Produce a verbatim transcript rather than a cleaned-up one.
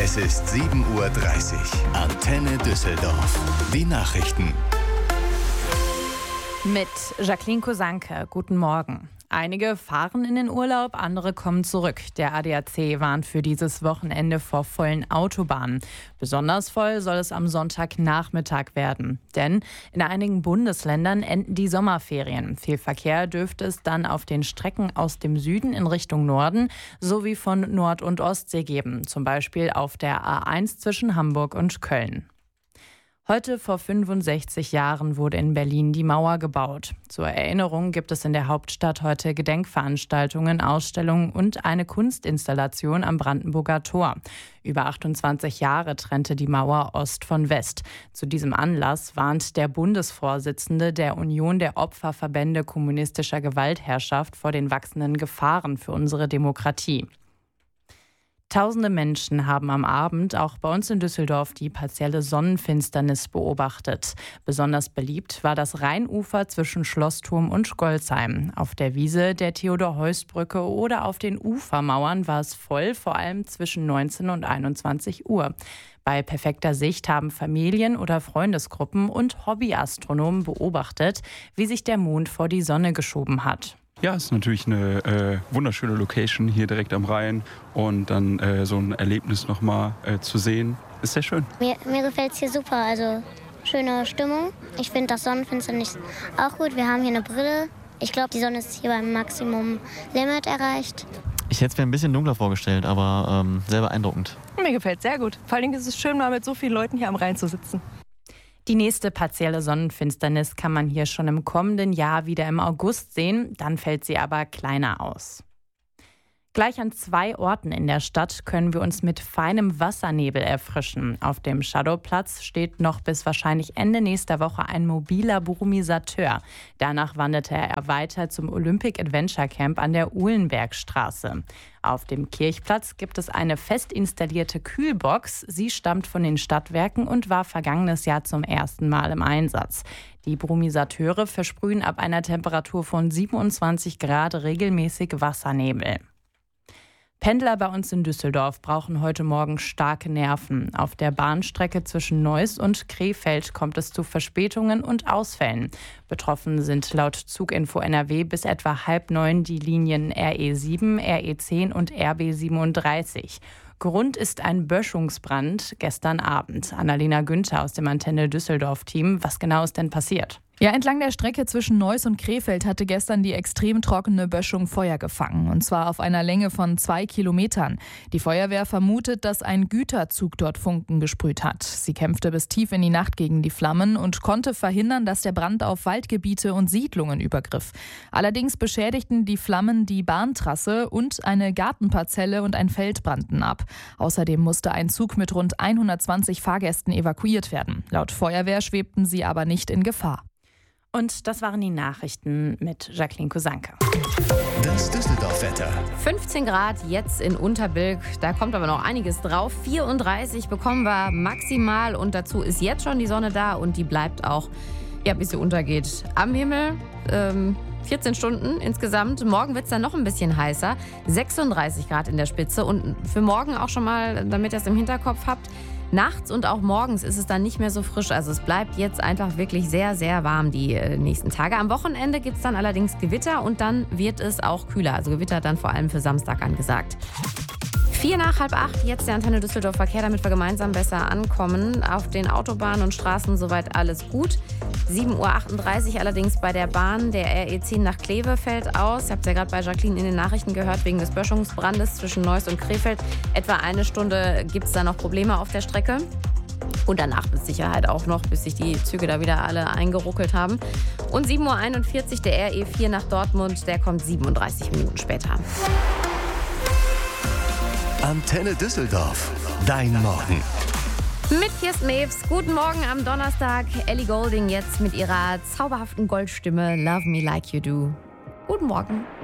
Es ist sieben Uhr dreißig. Antenne Düsseldorf. Die Nachrichten. Mit Jacqueline Kosanke. Guten Morgen. Einige fahren in den Urlaub, andere kommen zurück. Der A D A C warnt für dieses Wochenende vor vollen Autobahnen. Besonders voll soll es am Sonntagnachmittag werden. Denn in einigen Bundesländern enden die Sommerferien. Viel Verkehr dürfte es dann auf den Strecken aus dem Süden in Richtung Norden sowie von Nord- und Ostsee geben. Zum Beispiel auf der A eins zwischen Hamburg und Köln. Heute vor fünfundsechzig Jahren wurde in Berlin die Mauer gebaut. Zur Erinnerung gibt es in der Hauptstadt heute Gedenkveranstaltungen, Ausstellungen und eine Kunstinstallation am Brandenburger Tor. Über achtundzwanzig Jahre trennte die Mauer Ost von West. Zu diesem Anlass warnt der Bundesvorsitzende der Union der Opferverbände kommunistischer Gewaltherrschaft vor den wachsenden Gefahren für unsere Demokratie. Tausende Menschen haben am Abend auch bei uns in Düsseldorf die partielle Sonnenfinsternis beobachtet. Besonders beliebt war das Rheinufer zwischen Schlossturm und Golzheim. Auf der Wiese der Theodor-Heuss-Brücke oder auf den Ufermauern war es voll, vor allem zwischen neunzehn und einundzwanzig Uhr. Bei perfekter Sicht haben Familien oder Freundesgruppen und Hobbyastronomen beobachtet, wie sich der Mond vor die Sonne geschoben hat. Ja, es ist natürlich eine äh, wunderschöne Location hier direkt am Rhein und dann äh, so ein Erlebnis nochmal äh, zu sehen, ist sehr schön. Mir, mir gefällt es hier super, also schöne Stimmung. Ich finde das Sonnenfinsternis auch gut. Wir haben hier eine Brille. Ich glaube, die Sonne ist hier beim Maximum Limit erreicht. Ich hätte es mir ein bisschen dunkler vorgestellt, aber ähm, sehr beeindruckend. Mir gefällt es sehr gut. Vor allem ist es schön, mal mit so vielen Leuten hier am Rhein zu sitzen. Die nächste partielle Sonnenfinsternis kann man hier schon im kommenden Jahr wieder im August sehen, dann fällt sie aber kleiner aus. Gleich an zwei Orten in der Stadt können wir uns mit feinem Wassernebel erfrischen. Auf dem Shadowplatz steht noch bis wahrscheinlich Ende nächster Woche ein mobiler Brumisateur. Danach wanderte er weiter zum Olympic Adventure Camp an der Uhlenbergstraße. Auf dem Kirchplatz gibt es eine fest installierte Kühlbox. Sie stammt von den Stadtwerken und war vergangenes Jahr zum ersten Mal im Einsatz. Die Brumisateure versprühen ab einer Temperatur von siebenundzwanzig Grad regelmäßig Wassernebel. Pendler bei uns in Düsseldorf brauchen heute Morgen starke Nerven. Auf der Bahnstrecke zwischen Neuss und Krefeld kommt es zu Verspätungen und Ausfällen. Betroffen sind laut Zuginfo N R W bis etwa halb neun die Linien R E sieben, R E zehn und R B siebenunddreißig. Grund ist ein Böschungsbrand gestern Abend. Annalena Günther aus dem Antenne Düsseldorf-Team. Was genau ist denn passiert? Ja, entlang der Strecke zwischen Neuss und Krefeld hatte gestern die extrem trockene Böschung Feuer gefangen. Und zwar auf einer Länge von zwei Kilometern. Die Feuerwehr vermutet, dass ein Güterzug dort Funken gesprüht hat. Sie kämpfte bis tief in die Nacht gegen die Flammen und konnte verhindern, dass der Brand auf Waldgebiete und Siedlungen übergriff. Allerdings beschädigten die Flammen die Bahntrasse und eine Gartenparzelle und ein Feld brannten ab. Außerdem musste ein Zug mit rund hundertzwanzig Fahrgästen evakuiert werden. Laut Feuerwehr schwebten sie aber nicht in Gefahr. Und das waren die Nachrichten mit Jacqueline Kosanke. Das Düsseldorf-Wetter. fünfzehn Grad jetzt in Unterbilk, da kommt aber noch einiges drauf. vierunddreißig bekommen wir maximal und dazu ist jetzt schon die Sonne da und die bleibt auch, ja, bis sie untergeht. Am Himmel ähm, vierzehn Stunden insgesamt. Morgen wird es dann noch ein bisschen heißer. sechsunddreißig Grad in der Spitze und für morgen auch schon mal, damit ihr es im Hinterkopf habt, nachts und auch morgens ist es dann nicht mehr so frisch. Also es bleibt jetzt einfach wirklich sehr, sehr warm die äh, nächsten Tage. Am Wochenende gibt es dann allerdings Gewitter und dann wird es auch kühler. Also Gewitter dann vor allem für Samstag angesagt. Vier nach halb acht, jetzt der Antenne Düsseldorf Verkehr, damit wir gemeinsam besser ankommen. Auf den Autobahnen und Straßen soweit alles gut. sieben Uhr achtunddreißig allerdings bei der Bahn. Der R E zehn nach Kleve fällt aus. Ihr habt ja gerade bei Jacqueline in den Nachrichten gehört, wegen des Böschungsbrandes zwischen Neuss und Krefeld. Etwa eine Stunde gibt es da noch Probleme auf der Strecke. Und danach mit Sicherheit auch noch, bis sich die Züge da wieder alle eingeruckelt haben. Und sieben Uhr einundvierzig der R E vier nach Dortmund, der kommt siebenunddreißig Minuten später. Antenne Düsseldorf. Dein Morgen. Mit Kirsten Mewes. Guten Morgen am Donnerstag. Ellie Goulding jetzt mit ihrer zauberhaften Goldstimme Love Me Like You Do. Guten Morgen.